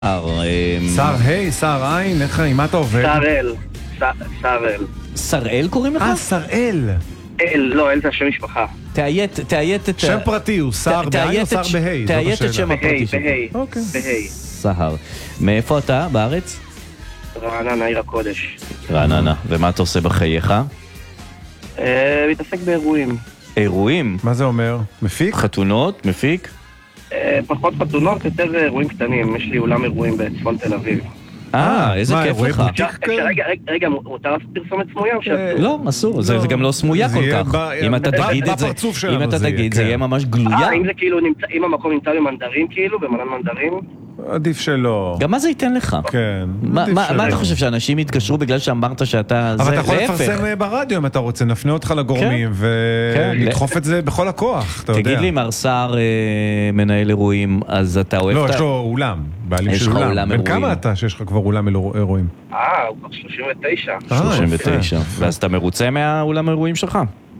שר היי, שר עין, איך, עם מה אתה עובד? שראל. שראל. שראל קוראים לך? שראל. לא, אל זה השם משפחה. תאיית את... שם פרטי הוא שר בעין או שר בהי? תאיית את שם הפרטי שלך. בהי. סהר. מאיפה אתה? בארץ? רעננה, עיר הקודש. רעננה. ומה אתה עושה בחייך? מתעסק באירועים. אירועים? מה זה אומר? מפיק? חתונות? מפיק? פחות חתונות, יותר אירועים קטנים. יש לי אולם אירועים בצפון תל אביב. איזה כיף לך. רגע, מותר לעשות פרסומת סמויה? לא, אסור, זה גם לא סמויה כל כך. אם אתה תגיד את זה, אם אתה תגיד, זה יהיה ממש גלויה. אם זה כאילו, אם המקום נמצא במנדרים כאילו, במלן מנדרים? עדיף שלא. גם מה זה ייתן לך? כן. מה אתה חושב, שאנשים יתקשרו בגלל שאמרת שאתה... אבל אתה יכול לפרסם ברדיו אם אתה רוצה, נפנה אותך לגורמים ולדחוף את זה בכל הכוח, אתה יודע. תגיד לי, מר שר מנהל אירועים, אז אתה אוהב... לא, יש לו אולם, בעלים של אולם. בן כמה אתה שיש לך כבר אולם אירועים? הוא כבר 39. 39. ואז אתה מרוצה מהאולם האירועים שלך?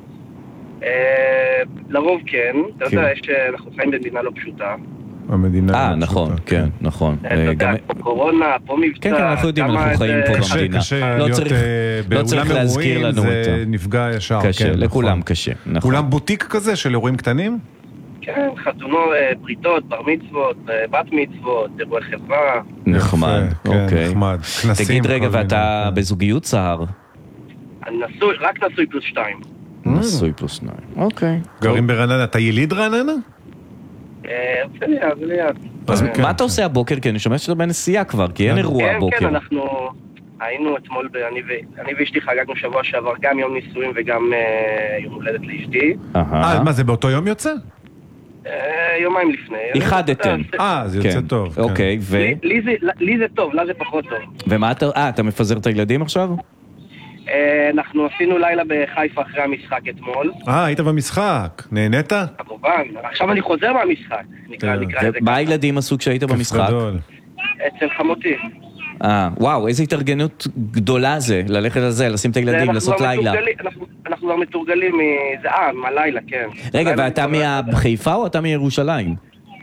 לרוב כן. אתה יודע, אנחנו חיים במדינה לא פשוטה. המדינה... נכון, כן, נכון. אתה יודע, פה קורונה, פה מבצע. כן, אנחנו יודעים, אנחנו חיים פה במדינה. קשה להיות באולם אירועים, זה נפגע ישר. קשה, לכולם קשה. אולם בוטיק כזה של אירועים קטנים? כן, חתונות, בריתות, בר מצוות, בת מצוות, אירועי חברה. נחמד, אוקיי. נחמד. תגיד רגע, ואתה בזוגיות סהר? רק נשוי פלוס 2. נשוי פלוס 2, אוקיי. גרים ברעננה, אתה יליד רעננה? זה ליד. אז מה אתה עושה הבוקר? כי אני שומע שאתה בנסיעה כבר, כי אין אירוע הבוקר. כן, אנחנו היינו אתמול, אני ואשתי חגגנו שבוע שעבר גם יום נישואים וגם יום הולדת לאשתי. מה, זה באותו יום יוצא? יומיים לפני. איחדתם. זה יוצא טוב. אוקיי, לי זה טוב, לה זה פחות טוב. ומה אתה מפזר את הילדים עכשיו? אנחנו עשינו לילה בחיפה אחרי המשחק אתמול. היית במשחק, נהנית? כמובן, עכשיו אני חוזר מהמשחק. מה הילדים עשו כשהיית במשחק? אצל חמותי. וואו, איזו התארגנות גדולה זה, ללכת על זה, לשים את הילדים, לעשות לילה. אנחנו כבר מתורגלים מהלילה, כן. רגע, ואתה מחיפה או אתה מירושלים?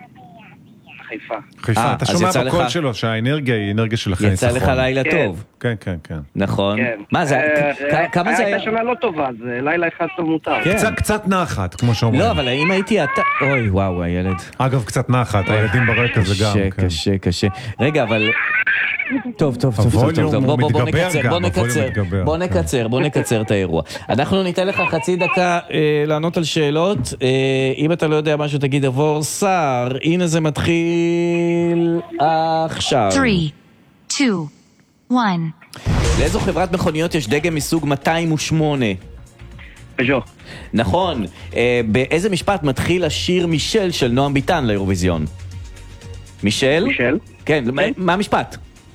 חיפה. אתה שומע בקול שלו שהאנרגיה היא אנרגיה של החיים. יצא לך לילה טוב. כן. נכון. מה זה, כמה זה היה? הייתה שנה לא טובה, זה לילה אחד טוב מותר. קצת נחת, כמו שאומרים. לא, אבל אם הייתי אתה... אוי, וואו, הילד. אגב, קצת נחת, הילדים ברקע זה גם. קשה. רגע, אבל... טוב, בוא נקצר את האירוע. אנחנו ניתן לך חצי דקה לענות על שאלות. אם אתה לא יודע משהו תגיד עבור שר. הנה זה מתחיל עכשיו. 3, 2, 1. לאיזו חברת מכוניות יש דגם מסוג 208? פז'ו. נכון. באיזה משפט מתחיל השיר מישל של נועם ביטן לאירוויזיון? מישל? כן, מה המשפט?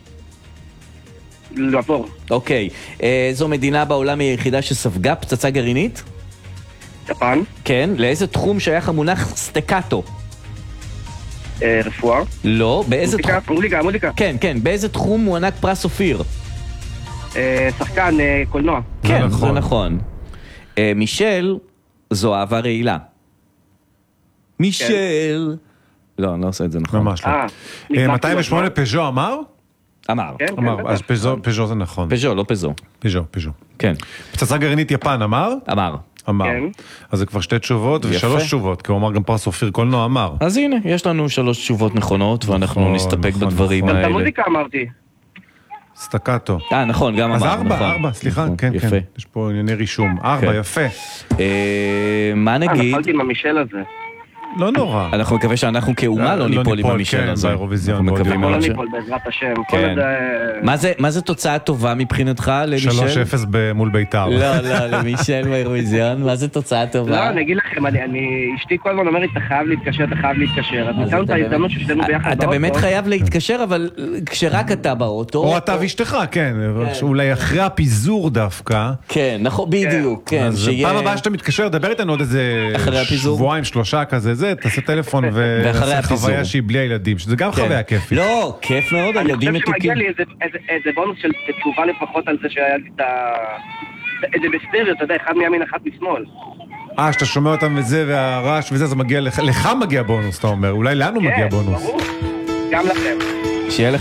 לעבור. אוקיי. זו מדינה בעולם היחידה שספגה פצצה גרעינית? יפן. כן. לאיזה תחום שייך המונח סטקטו? רפואה. לא. באיזה תחום? מוזיקה. כן. באיזה תחום מוענק פרס אופיר? שחקן קולנוע. כן, זה נכון. מישל זו אהבה רעילה. מישל. לא, אני לא עושה את זה נכון. ממש לא. 208 פז'ו אמר? אמר. אז פז'ו זה נכון. פז'ו, לא פז'ו. פז'ו. כן. פצצה גרעינית יפן אמר? אמר. אז זה כבר 2 תשובות ו3 תשובות, כי הוא אמר גם פרס אופיר קולנוע אמר. אז הנה, יש לנו 3 תשובות נכונות, ואנחנו נסתפק בדברים האלה. את המוזיקה אמרתי. סטקטו. נכון, גם אמר. אז 4, סליחה, כן. יש פה ענייני רישום. 4, יפה. מה נגיד? נפלתי עם המישל הזה. לא נורא. אנחנו מקווה שאנחנו כאומה לא ניפול עם המישל הזה. באירוויזיון. לא ניפול בעזרת השם. מה זה תוצאה טובה מבחינתך למישל? 3-0 מול ביתר. לא, למישל באירוויזיון. מה זה תוצאה טובה? לא, אני אגיד לכם, אשתי כל הזמן אומרת, אתה חייב להתקשר. אז ניתנו את ההזדמנות ששתנו ביחד באוטו. אתה באמת חייב להתקשר, אבל כשרק אתה באוטו... או אתה ואשתך, כן. אולי אחרי הפיזור דווקא. כן, נכון, בדיוק. אז פעם הבאה שאתה מתקשר, דבר איתנו עוד איזה 2-3 כזה, תעשה טלפון ועשה חוויה שהיא בלי הילדים, שזה גם חוויה כיפית. לא, כיף מאוד, הילדים מתוקים. אני חושב שמגיע לי איזה בונוס של תשובה לפחות על זה שהיה לי את זה בסטריאו, אתה יודע, אחד מימין, אחד משמאל. שאתה שומע אותם וזה, והרעש וזה, אז מגיע לך מגיע בונוס, אתה אומר. אולי לנו מגיע בונוס. כן, ברור. גם לכם. שיהיה לך